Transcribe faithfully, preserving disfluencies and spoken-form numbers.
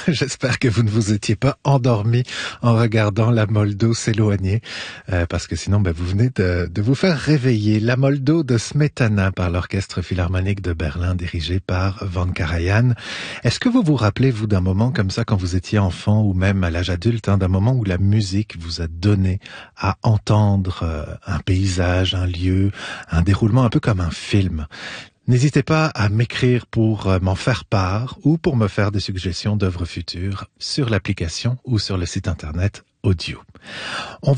J'espère que vous ne vous étiez pas endormi en regardant la Moldo s'éloigner, euh, parce que sinon, ben, vous venez de, de vous faire réveiller. La Moldo de Smetana par l'Orchestre Philharmonique de Berlin, dirigé par Van Karajan. Est-ce que vous vous rappelez, vous, d'un moment comme ça, quand vous étiez enfant ou même à l'âge adulte, hein, d'un moment où la musique vous a donné à entendre euh, un paysage, un lieu, un déroulement un peu comme un film? N'hésitez pas à m'écrire pour m'en faire part ou pour me faire des suggestions d'œuvres futures sur l'application ou sur le site internet Audio. On